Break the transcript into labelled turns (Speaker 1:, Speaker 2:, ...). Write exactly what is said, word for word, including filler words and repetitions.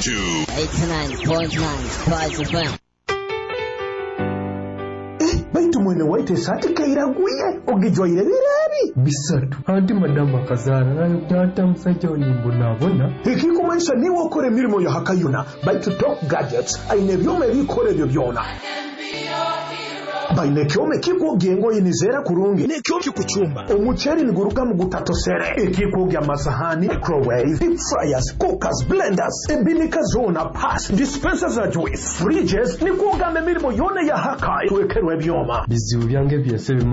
Speaker 1: to
Speaker 2: eighty-nine point nine Spice F M.
Speaker 3: Baitu mwene waite sati kairaguye ogijoire birari
Speaker 4: bisatu anti madama kazara nayo tata msajja olimbo nabona
Speaker 3: iki kumanisha niwe okore mirimo ya hakayuna baitu Top Gadgets aine byome bikore byo byona baine kyome kiko gengo yinizera kurungi
Speaker 5: ne kyome kikuchumba
Speaker 3: umucheri niguruka mu gutatosere ikiko gya masahani microwave deep fryers cookers blenders ebinika zona pass dispensers za juice fridges nikugambe mirimo yone ya hakai wekerwe byoma
Speaker 4: bizibu byange byese